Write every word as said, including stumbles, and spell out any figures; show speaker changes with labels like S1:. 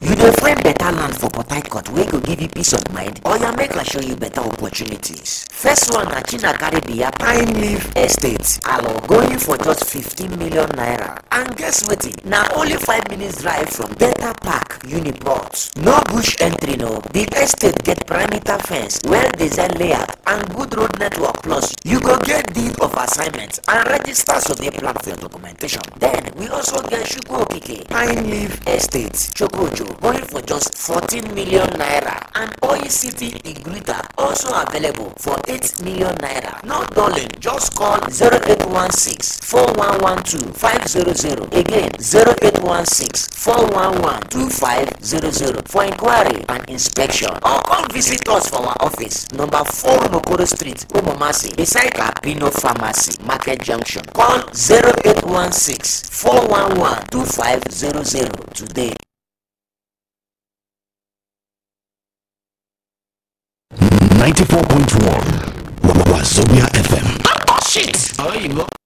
S1: You dey find better land for Port Harcourt wey go give you peace of mind? Oya make I show you better opportunities. First one na Chinakaribia Pine Leaf Estate, Alo, going for just fifteen million naira. And guess wetin? Na only five minutes drive from Delta Park, Uniport. No bush entry no. The estate get perimeter fence, well-designed layout, and good road network. Plus, you go get deed of assignment and register survey plan for your documentation. Then we also get Shukwu Okike Pine Leaf Estate, Chokojo, going for just fourteen million naira. And Oyi City Iguita also available for eight million naira. No darling, just call zero eight one six, four one one two, five zero zero. Again, zero eight one six, four one one two five zero zero for inquiry and inspection. Or come visit us for our office, number four Mokoro Street, Umomasi, beside Capino Pharmacy, Market Junction. Call zero eight one six, four one one two five zero zero today.
S2: ninety-four point one Wazobia F M.
S3: Oh shit! Oh, you go.